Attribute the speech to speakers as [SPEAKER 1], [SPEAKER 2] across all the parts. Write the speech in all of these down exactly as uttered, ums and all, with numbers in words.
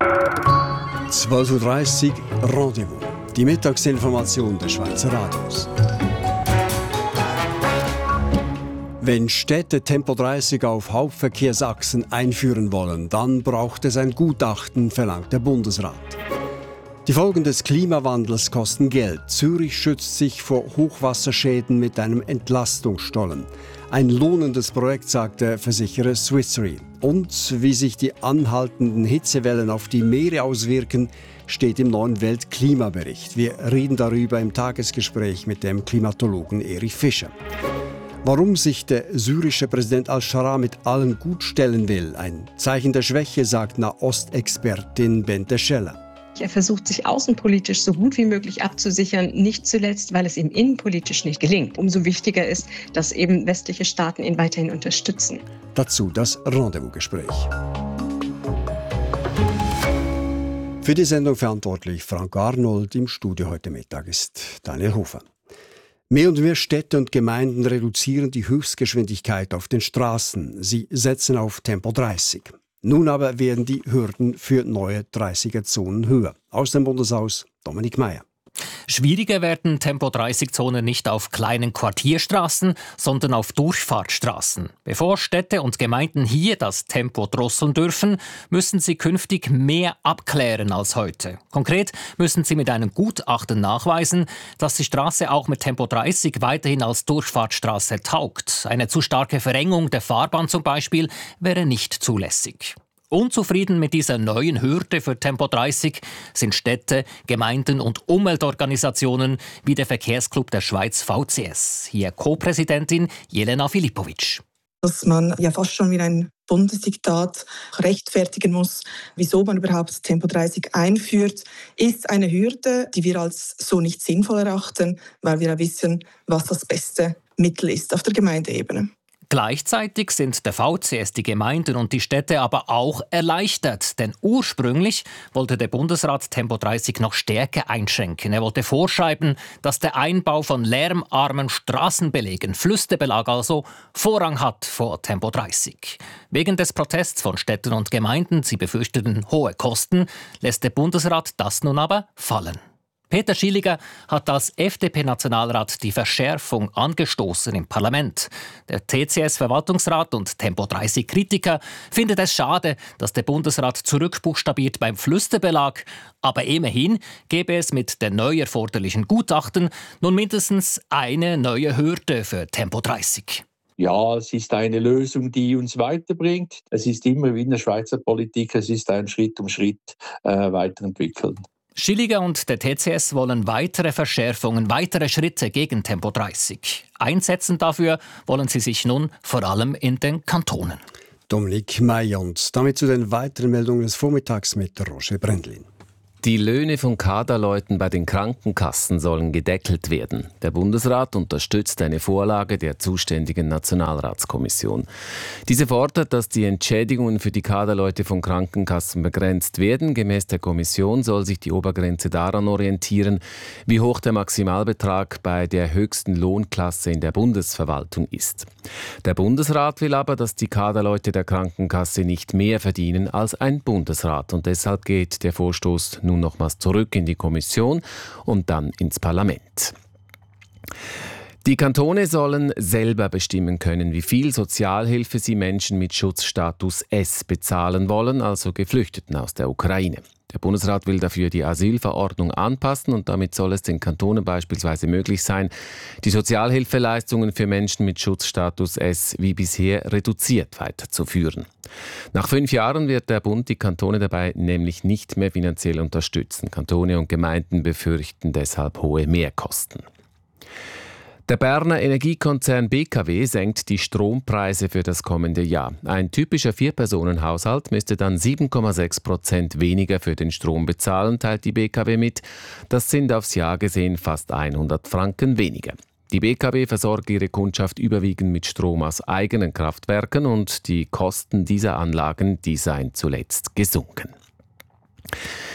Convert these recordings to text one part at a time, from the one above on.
[SPEAKER 1] zwölf Uhr dreißig Rendezvous. Die Mittagsinformation des Schweizer Radios. Wenn Städte Tempo dreißig auf Hauptverkehrsachsen einführen wollen, dann braucht es ein Gutachten, verlangt der Bundesrat. Die Folgen des Klimawandels kosten Geld. Zürich schützt sich vor Hochwasserschäden mit einem Entlastungsstollen. Ein lohnendes Projekt, sagt der Versicherer Swiss Re. Und wie sich die anhaltenden Hitzewellen auf die Meere auswirken, steht im neuen Weltklimabericht. Wir reden darüber im Tagesgespräch mit dem Klimatologen Erich Fischer. Warum sich der syrische Präsident al-Shara mit allen gutstellen will, ein Zeichen der Schwäche, sagt Nahostexpertin Bente Scheller.
[SPEAKER 2] Er versucht, sich außenpolitisch so gut wie möglich abzusichern, nicht zuletzt, weil es ihm innenpolitisch nicht gelingt. Umso wichtiger ist, dass eben westliche Staaten ihn weiterhin unterstützen.
[SPEAKER 1] Dazu das Rendezvous-Gespräch. Für die Sendung verantwortlich Frank Arnold. Im Studio heute Mittag ist Daniel Hofer. Mehr und mehr Städte und Gemeinden reduzieren die Höchstgeschwindigkeit auf den Straßen. Sie setzen auf Tempo dreißig. Nun aber werden die Hürden für neue dreißiger-Zonen höher. Aus dem Bundeshaus Dominik Meier.
[SPEAKER 3] Schwieriger werden Tempo dreißig Zonen nicht auf kleinen Quartierstraßen, sondern auf Durchfahrtsstraßen. Bevor Städte und Gemeinden hier das Tempo drosseln dürfen, müssen sie künftig mehr abklären als heute. Konkret müssen sie mit einem Gutachten nachweisen, dass die Straße auch mit Tempo dreißig weiterhin als Durchfahrtsstraße taugt. Eine zu starke Verengung der Fahrbahn zum Beispiel wäre nicht zulässig. Unzufrieden mit dieser neuen Hürde für Tempo dreißig sind Städte, Gemeinden und Umweltorganisationen wie der Verkehrsclub der Schweiz V C S. Hier Co-Präsidentin Jelena Filipovic.
[SPEAKER 4] Dass man ja fast schon wie ein Bundesdiktat rechtfertigen muss, wieso man überhaupt Tempo dreißig einführt, ist eine Hürde, die wir als so nicht sinnvoll erachten, weil wir ja wissen, was das beste Mittel ist auf der Gemeindeebene.
[SPEAKER 3] Gleichzeitig sind der V C S, die Gemeinden und die Städte aber auch erleichtert. Denn ursprünglich wollte der Bundesrat Tempo dreißig noch stärker einschränken. Er wollte vorschreiben, dass der Einbau von lärmarmen Straßenbelägen, Flüsterbelag also, Vorrang hat vor Tempo dreißig. Wegen des Protests von Städten und Gemeinden, sie befürchteten hohe Kosten, lässt der Bundesrat das nun aber fallen. Peter Schilliger hat als F D P-Nationalrat die Verschärfung angestoßen im Parlament. Der T C S-Verwaltungsrat und Tempo dreißig-Kritiker findet es schade, dass der Bundesrat zurückbuchstabiert beim Flüsterbelag. Aber immerhin gäbe es mit den neu erforderlichen Gutachten nun mindestens eine neue Hürde für Tempo dreißig.
[SPEAKER 5] Ja, es ist eine Lösung, die uns weiterbringt. Es ist immer wie in der Schweizer Politik, es ist ein Schritt um Schritt äh, weiterentwickeln.
[SPEAKER 3] Schilliger und der T C S wollen weitere Verschärfungen, weitere Schritte gegen Tempo dreißig. Einsetzen dafür wollen sie sich nun vor allem in den Kantonen.
[SPEAKER 1] Dominik Meier und damit zu den weiteren Meldungen des Vormittags mit Roger Brendlin.
[SPEAKER 6] Die Löhne von Kaderleuten bei den Krankenkassen sollen gedeckelt werden. Der Bundesrat unterstützt eine Vorlage der zuständigen Nationalratskommission. Diese fordert, dass die Entschädigungen für die Kaderleute von Krankenkassen begrenzt werden. Gemäß der Kommission soll sich die Obergrenze daran orientieren, wie hoch der Maximalbetrag bei der höchsten Lohnklasse in der Bundesverwaltung ist. Der Bundesrat will aber, dass die Kaderleute der Krankenkasse nicht mehr verdienen als ein Bundesrat. Und deshalb geht der Vorstoß nun nochmals zurück in die Kommission und dann ins Parlament. Die Kantone sollen selber bestimmen können, wie viel Sozialhilfe sie Menschen mit Schutzstatus S bezahlen wollen, also Geflüchteten aus der Ukraine. Der Bundesrat will dafür die Asylverordnung anpassen und damit soll es den Kantonen beispielsweise möglich sein, die Sozialhilfeleistungen für Menschen mit Schutzstatus S wie bisher reduziert weiterzuführen. Nach fünf Jahren wird der Bund die Kantone dabei nämlich nicht mehr finanziell unterstützen. Kantone und Gemeinden befürchten deshalb hohe Mehrkosten. Der Berner Energiekonzern B K W senkt die Strompreise für das kommende Jahr. Ein typischer Vier-Personen-Haushalt müsste dann sieben Komma sechs Prozent weniger für den Strom bezahlen, teilt die B K W mit. Das sind aufs Jahr gesehen fast hundert Franken weniger. Die B K W versorgt ihre Kundschaft überwiegend mit Strom aus eigenen Kraftwerken und die Kosten dieser Anlagen, die seien zuletzt gesunken.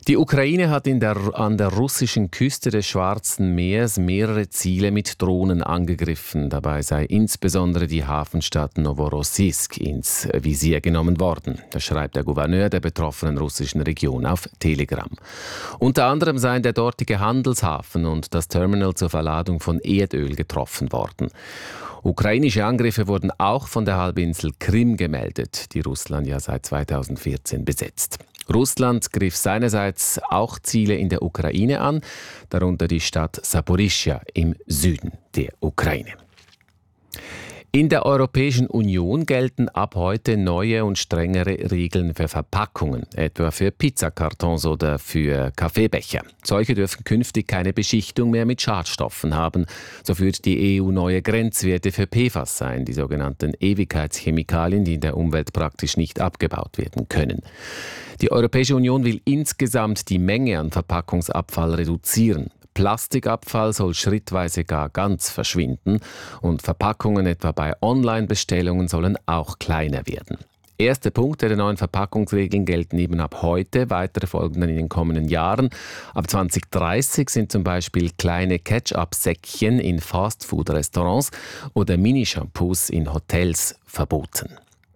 [SPEAKER 6] Die Ukraine hat in der, an der russischen Küste des Schwarzen Meeres mehrere Ziele mit Drohnen angegriffen. Dabei sei insbesondere die Hafenstadt Novorossiysk ins Visier genommen worden. Das schreibt der Gouverneur der betroffenen russischen Region auf Telegram. Unter anderem seien der dortige Handelshafen und das Terminal zur Verladung von Erdöl getroffen worden. Ukrainische Angriffe wurden auch von der Halbinsel Krim gemeldet, die Russland ja seit zweitausendvierzehn besetzt. Russland griff seinerseits auch Ziele in der Ukraine an, darunter die Stadt Saporischschja im Süden der Ukraine. In der Europäischen Union gelten ab heute neue und strengere Regeln für Verpackungen, etwa für Pizzakartons oder für Kaffeebecher. Solche dürfen künftig keine Beschichtung mehr mit Schadstoffen haben. So führt die E U neue Grenzwerte für P F A S ein, die sogenannten Ewigkeitschemikalien, die in der Umwelt praktisch nicht abgebaut werden können. Die Europäische Union will insgesamt die Menge an Verpackungsabfall reduzieren. Plastikabfall soll schrittweise gar ganz verschwinden und Verpackungen etwa bei Online-Bestellungen sollen auch kleiner werden. Erste Punkte der neuen Verpackungsregeln gelten eben ab heute, weitere folgen dann in den kommenden Jahren. Ab zwanzig dreißig sind zum Beispiel kleine Ketchup-Säckchen in Fastfood-Restaurants oder Mini-Shampoos in Hotels verboten.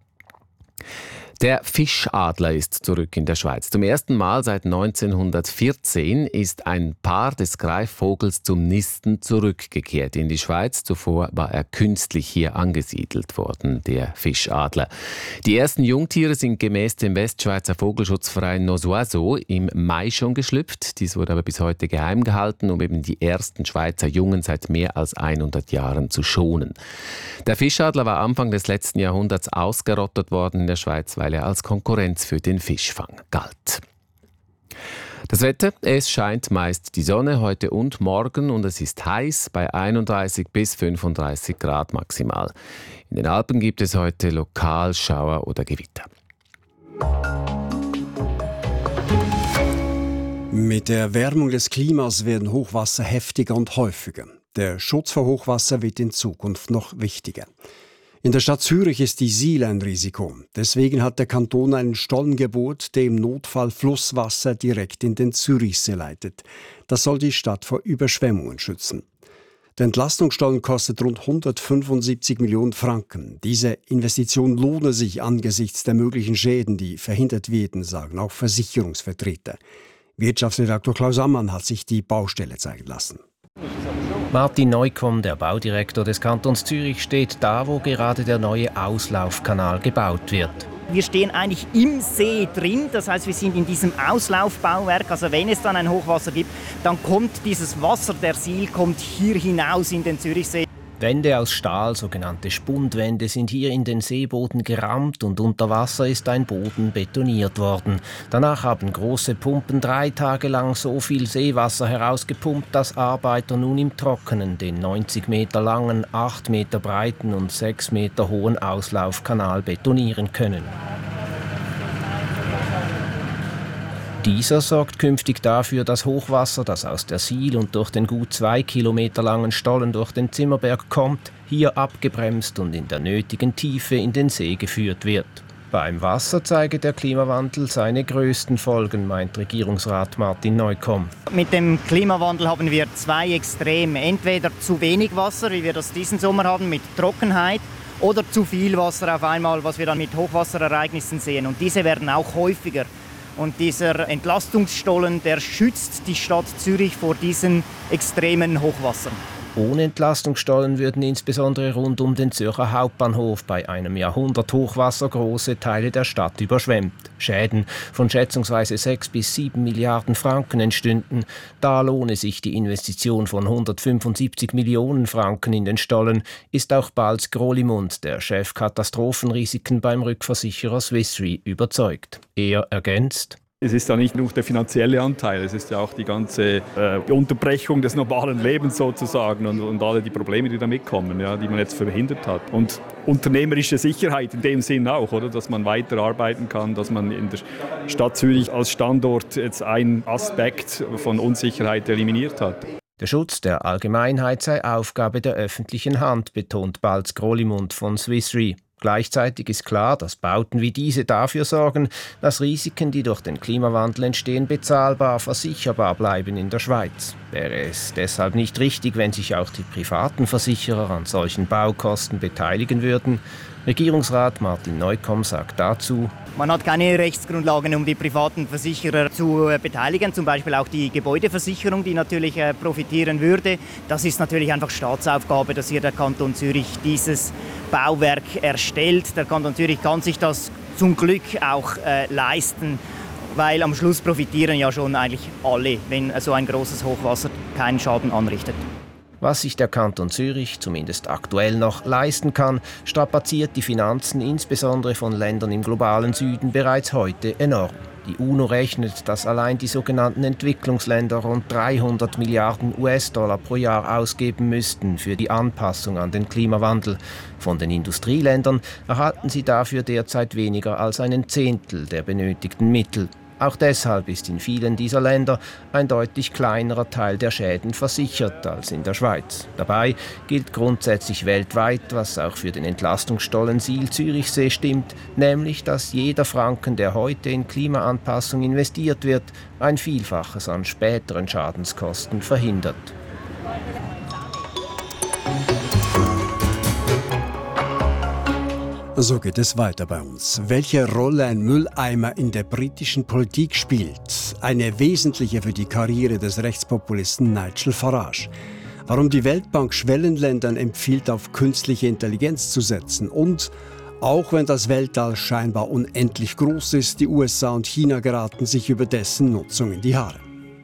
[SPEAKER 6] Der Fischadler ist zurück in der Schweiz. Zum ersten Mal seit neunzehnhundertvierzehn ist ein Paar des Greifvogels zum Nisten zurückgekehrt in die Schweiz. Zuvor war er künstlich hier angesiedelt worden, der Fischadler. Die ersten Jungtiere sind gemäß dem Westschweizer Vogelschutzverein Nosoiseau im Mai schon geschlüpft. Dies wurde aber bis heute geheim gehalten, um eben die ersten Schweizer Jungen seit mehr als hundert Jahren zu schonen. Der Fischadler war Anfang des letzten Jahrhunderts ausgerottet worden in der Schweiz, weil er als Konkurrenz für den Fischfang galt. Das Wetter, es scheint meist die Sonne heute und morgen und es ist heiß bei einunddreißig bis fünfunddreißig Grad maximal. In den Alpen gibt es heute lokal Schauer oder Gewitter.
[SPEAKER 1] Mit der Erwärmung des Klimas werden Hochwasser heftiger und häufiger. Der Schutz vor Hochwasser wird in Zukunft noch wichtiger. In der Stadt Zürich ist die Sihl ein Risiko. Deswegen hat der Kanton einen Stollen gebaut, der im Notfall Flusswasser direkt in den Zürichsee leitet. Das soll die Stadt vor Überschwemmungen schützen. Der Entlastungsstollen kostet rund hundertfünfundsiebzig Millionen Franken. Diese Investition lohne sich angesichts der möglichen Schäden, die verhindert werden, sagen auch Versicherungsvertreter. Wirtschaftsredaktor Klaus Ammann hat sich die Baustelle zeigen lassen.
[SPEAKER 7] Martin Neukomm, der Baudirektor des Kantons Zürich, steht da, wo gerade der neue Auslaufkanal gebaut wird.
[SPEAKER 8] Wir stehen eigentlich im See drin, das heißt, wir sind in diesem Auslaufbauwerk. Also wenn es dann ein Hochwasser gibt, dann kommt dieses Wasser der Sihl kommt hier hinaus in den Zürichsee.
[SPEAKER 7] Wände aus Stahl, sogenannte Spundwände, sind hier in den Seeboden gerammt und unter Wasser ist ein Boden betoniert worden. Danach haben große Pumpen drei Tage lang so viel Seewasser herausgepumpt, dass Arbeiter nun im Trockenen den neunzig Meter langen, acht Meter breiten und sechs Meter hohen Auslaufkanal betonieren können. Dieser sorgt künftig dafür, dass Hochwasser, das aus der Sihl und durch den gut zwei Kilometer langen Stollen durch den Zimmerberg kommt, hier abgebremst und in der nötigen Tiefe in den See geführt wird. Beim Wasser zeige der Klimawandel seine größten Folgen, meint Regierungsrat Martin Neukomm.
[SPEAKER 8] Mit dem Klimawandel haben wir zwei Extreme. Entweder zu wenig Wasser, wie wir das diesen Sommer haben, mit Trockenheit, oder zu viel Wasser auf einmal, was wir dann mit Hochwasserereignissen sehen. Und diese werden auch häufiger. Und dieser Entlastungsstollen, der schützt die Stadt Zürich vor diesen extremen Hochwassern.
[SPEAKER 7] Ohne Entlastungsstollen würden insbesondere rund um den Zürcher Hauptbahnhof bei einem Jahrhundert Hochwasser große Teile der Stadt überschwemmt. Schäden von schätzungsweise sechs bis sieben Milliarden Franken entstünden. Da lohne sich die Investition von hundertfünfundsiebzig Millionen Franken in den Stollen, ist auch Balz Grolimund, der Chef Katastrophenrisiken beim Rückversicherer Swiss Re, überzeugt. Er ergänzt:
[SPEAKER 9] Es ist ja nicht nur der finanzielle Anteil, es ist ja auch die ganze äh, Unterbrechung des normalen Lebens sozusagen und, und alle die Probleme, die damit kommen, ja, die man jetzt verhindert hat. Und unternehmerische Sicherheit in dem Sinn auch, oder, dass man weiterarbeiten kann, dass man in der Stadt Zürich als Standort jetzt einen Aspekt von Unsicherheit eliminiert hat.
[SPEAKER 7] Der Schutz der Allgemeinheit sei Aufgabe der öffentlichen Hand, betont Balz Grolimund von Swiss Re. Gleichzeitig ist klar, dass Bauten wie diese dafür sorgen, dass Risiken, die durch den Klimawandel entstehen, bezahlbar, versicherbar bleiben in der Schweiz. Wäre es deshalb nicht richtig, wenn sich auch die privaten Versicherer an solchen Baukosten beteiligen würden? Regierungsrat Martin Neukomm sagt dazu:
[SPEAKER 8] Man hat keine Rechtsgrundlagen, um die privaten Versicherer zu äh, beteiligen, zum Beispiel auch die Gebäudeversicherung, die natürlich äh, profitieren würde. Das ist natürlich einfach Staatsaufgabe, dass hier der Kanton Zürich dieses Bauwerk erstellt. Der Kanton Zürich kann sich das zum Glück auch äh, leisten, weil am Schluss profitieren ja schon eigentlich alle, wenn so ein großes Hochwasser keinen Schaden anrichtet.
[SPEAKER 7] Was sich der Kanton Zürich zumindest aktuell noch leisten kann, strapaziert die Finanzen insbesondere von Ländern im globalen Süden bereits heute enorm. Die UNO rechnet, dass allein die sogenannten Entwicklungsländer rund dreihundert Milliarden U S-Dollar pro Jahr ausgeben müssten für die Anpassung an den Klimawandel. Von den Industrieländern erhalten sie dafür derzeit weniger als einen Zehntel der benötigten Mittel. Auch deshalb ist in vielen dieser Länder ein deutlich kleinerer Teil der Schäden versichert als in der Schweiz. Dabei gilt grundsätzlich weltweit, was auch für den Entlastungsstollen Siel Zürichsee stimmt, nämlich, dass jeder Franken, der heute in Klimaanpassung investiert wird, ein Vielfaches an späteren Schadenskosten verhindert.
[SPEAKER 1] So geht es weiter bei uns. Welche Rolle ein Mülleimer in der britischen Politik spielt? Eine wesentliche für die Karriere des Rechtspopulisten Nigel Farage. Warum die Weltbank Schwellenländern empfiehlt, auf künstliche Intelligenz zu setzen. Und auch wenn das Weltall scheinbar unendlich groß ist, die U S A und China geraten sich über dessen Nutzung in die Haare.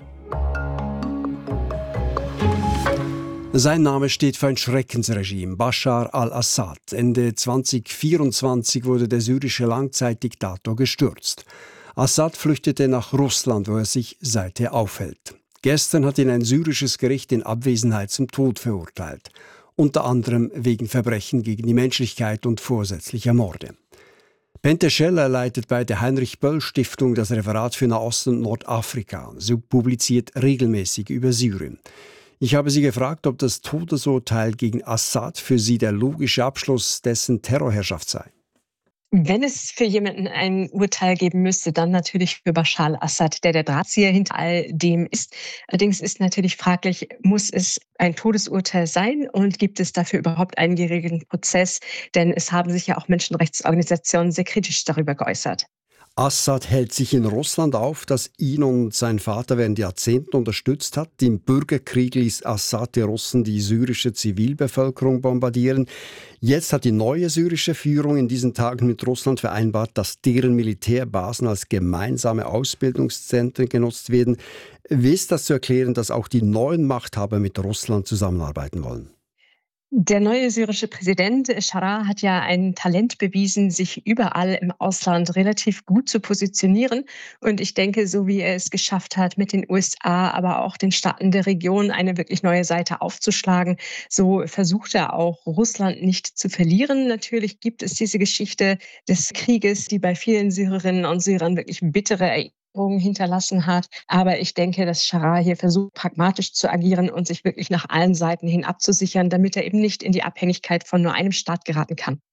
[SPEAKER 1] Sein Name steht für ein Schreckensregime, Bashar al-Assad. Ende zweitausendvierundzwanzig wurde der syrische Langzeitdiktator gestürzt. Assad flüchtete nach Russland, wo er sich seither aufhält. Gestern hat ihn ein syrisches Gericht in Abwesenheit zum Tod verurteilt. Unter anderem wegen Verbrechen gegen die Menschlichkeit und vorsätzlicher Morde. Bente Scheller leitet bei der Heinrich-Böll-Stiftung das Referat für Nahost und Nordafrika. Sie publiziert regelmäßig über Syrien. Ich habe sie gefragt, ob das Todesurteil gegen Assad für sie der logische Abschluss dessen Terrorherrschaft sei.
[SPEAKER 2] Wenn es für jemanden ein Urteil geben müsste, dann natürlich für Bashar al-Assad, der der Drahtzieher hinter all dem ist. Allerdings ist natürlich fraglich, muss es ein Todesurteil sein und gibt es dafür überhaupt einen geregelten Prozess? Denn es haben sich ja auch Menschenrechtsorganisationen sehr kritisch darüber geäußert.
[SPEAKER 1] Assad hält sich in Russland auf, das ihn und sein Vater während Jahrzehnten unterstützt hat. Im Bürgerkrieg ließ Assad die Russen die syrische Zivilbevölkerung bombardieren. Jetzt hat die neue syrische Führung in diesen Tagen mit Russland vereinbart, dass deren Militärbasen als gemeinsame Ausbildungszentren genutzt werden. Wie ist das zu erklären, dass auch die neuen Machthaber mit Russland zusammenarbeiten wollen?
[SPEAKER 2] Der neue syrische Präsident Sharaa hat ja ein Talent bewiesen, sich überall im Ausland relativ gut zu positionieren. Und ich denke, so wie er es geschafft hat, mit den U S A, aber auch den Staaten der Region eine wirklich neue Seite aufzuschlagen, so versucht er auch, Russland nicht zu verlieren. Natürlich gibt es diese Geschichte des Krieges, die bei vielen Syrerinnen und Syrern wirklich bittere Erinnerungen hinterlassen hat. Aber ich denke, dass Sharaa hier versucht, pragmatisch zu agieren und sich wirklich nach allen Seiten hin abzusichern, damit er eben nicht in die Abhängigkeit von nur einem Staat geraten kann.